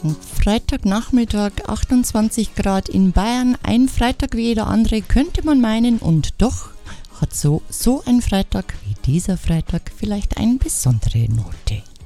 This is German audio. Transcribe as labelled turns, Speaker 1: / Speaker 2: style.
Speaker 1: Freitagnachmittag, 28 Grad in Bayern, ein Freitag wie jeder andere, könnte man meinen, und doch hat so ein Freitag wie dieser Freitag vielleicht eine besondere Note.